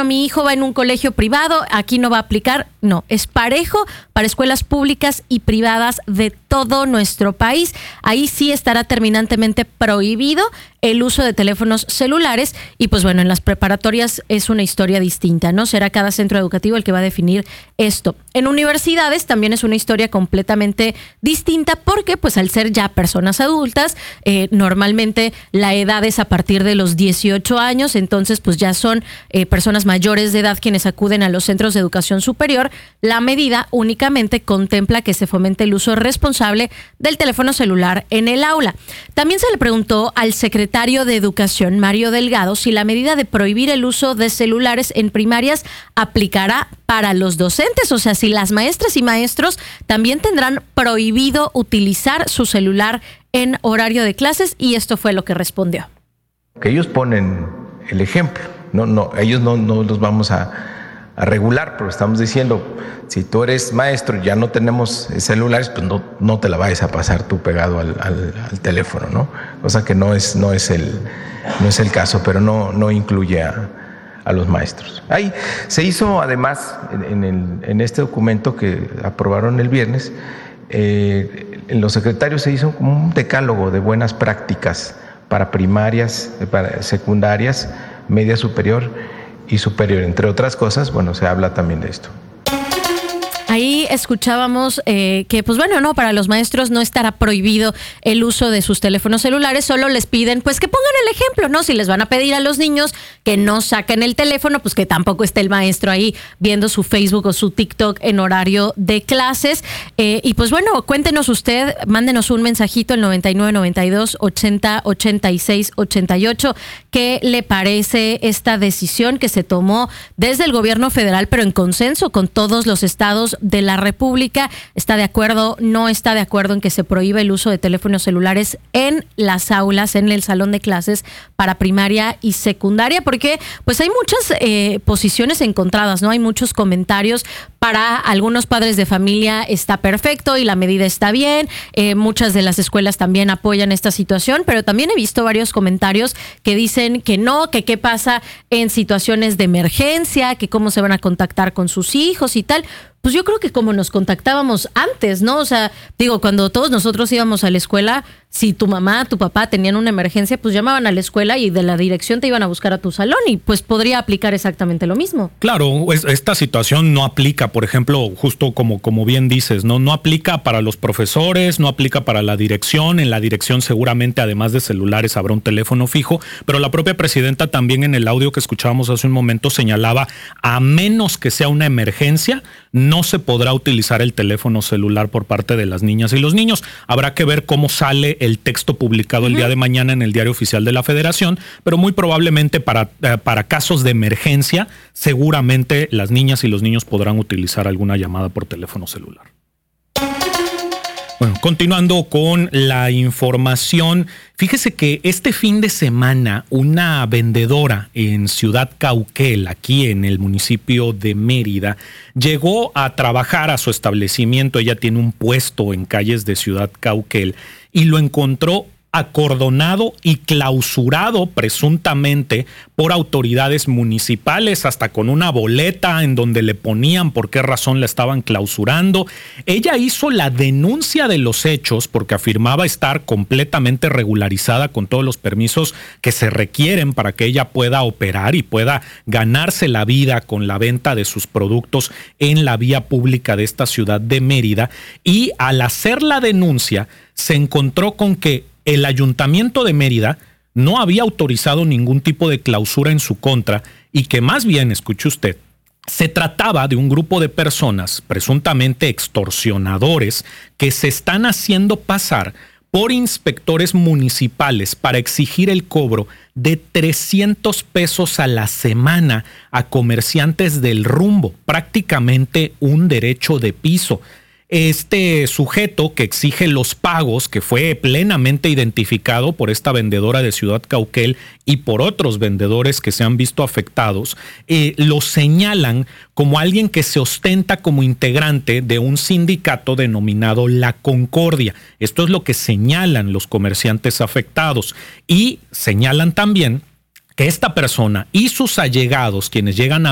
bueno, mi hijo va en un colegio privado, aquí no va a aplicar. No, es parejo para escuelas públicas y privadas de todo nuestro país. Ahí sí estará terminantemente prohibido el uso de teléfonos celulares y pues bueno, en las preparatorias es una historia distinta, ¿no? Será cada centro educativo el que va a definir esto. En universidades también es una historia completamente distinta porque pues al ser ya personas adultas, normalmente la edad es a partir de los 18 años, entonces pues ya son personas mayores de edad quienes acuden a los centros de educación superior. La medida únicamente contempla que se fomente el uso responsable del teléfono celular en el aula. También se le preguntó al secretario de Educación, Mario Delgado, si la medida de prohibir el uso de celulares en primarias aplicará para los docentes, o sea, si las maestras y maestros también tendrán prohibido utilizar su celular en horario de clases, y esto fue lo que respondió. Que ellos ponen el ejemplo, ellos no los vamos a regular, pero estamos diciendo, si tú eres maestro y ya no tenemos celulares, pues no te la vayas a pasar tú pegado al teléfono, ¿no? O sea que no es el caso, pero no incluye a los maestros. Ahí se hizo además en este documento que aprobaron el viernes, en los secretarios se hizo como un decálogo de buenas prácticas para primarias, para secundarias, media superior y superior, entre otras cosas. Bueno, se habla también de esto. Ahí escuchábamos que, pues bueno, no, para los maestros no estará prohibido el uso de sus teléfonos celulares, solo les piden, pues que pongan el ejemplo, ¿no? Si les van a pedir a los niños que no saquen el teléfono, pues que tampoco esté el maestro ahí viendo su Facebook o su TikTok en horario de clases. Y pues bueno, cuéntenos usted, mándenos un mensajito al 9992 80 86 88. ¿Qué le parece esta decisión que se tomó desde el gobierno federal, pero en consenso con todos los estados de la República? ¿Está de acuerdo? ¿No está de acuerdo en que se prohíba el uso de teléfonos celulares en las aulas, en el salón de clases para primaria y secundaria? Porque pues hay muchas posiciones encontradas, ¿no? Hay muchos comentarios. Para algunos padres de familia está perfecto y la medida está bien. Muchas de las escuelas también apoyan esta situación, pero también he visto varios comentarios que dicen que no, que qué pasa en situaciones de emergencia, que cómo se van a contactar con sus hijos y tal. Pues yo creo que como nos contactábamos antes, ¿no? O sea, digo, cuando todos nosotros íbamos a la escuela, si tu mamá, tu papá tenían una emergencia, pues llamaban a la escuela y de la dirección te iban a buscar a tu salón y pues podría aplicar exactamente lo mismo. Claro, esta situación no aplica, por ejemplo, justo como bien dices, no aplica para los profesores, no aplica para la dirección. En la dirección seguramente además de celulares habrá un teléfono fijo, pero la propia presidenta también en el audio que escuchábamos hace un momento señalaba, a menos que sea una emergencia, no se podrá utilizar el teléfono celular por parte de las niñas y los niños. Habrá que ver cómo sale el texto publicado el día de mañana en el Diario Oficial de la Federación, pero muy probablemente para casos de emergencia, seguramente las niñas y los niños podrán utilizar alguna llamada por teléfono celular. Bueno, continuando con la información, fíjese que este fin de semana una vendedora en Ciudad Cauquel, aquí en el municipio de Mérida, llegó a trabajar a su establecimiento. Ella tiene un puesto en calles de Ciudad Cauquel y lo encontró acordonado y clausurado presuntamente por autoridades municipales, hasta con una boleta en donde le ponían por qué razón la estaban clausurando. Ella hizo la denuncia de los hechos porque afirmaba estar completamente regularizada con todos los permisos que se requieren para que ella pueda operar y pueda ganarse la vida con la venta de sus productos en la vía pública de esta ciudad de Mérida. Y al hacer la denuncia se encontró con que el Ayuntamiento de Mérida no había autorizado ningún tipo de clausura en su contra y que más bien, escuche usted, se trataba de un grupo de personas presuntamente extorsionadores que se están haciendo pasar por inspectores municipales para exigir el cobro de 300 pesos a la semana a comerciantes del rumbo, prácticamente un derecho de piso. Este sujeto que exige los pagos, que fue plenamente identificado por esta vendedora de Ciudad Cauquel y por otros vendedores que se han visto afectados, lo señalan como alguien que se ostenta como integrante de un sindicato denominado La Concordia. Esto es lo que señalan los comerciantes afectados y señalan también que esta persona y sus allegados, quienes llegan a